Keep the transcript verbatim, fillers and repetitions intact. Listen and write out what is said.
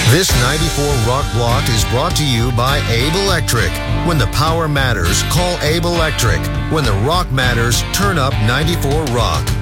This ninety-four Rock Block is brought to you by Abe Electric. When the power matters, call Abe Electric. When the rock matters, turn up ninety-four Rock.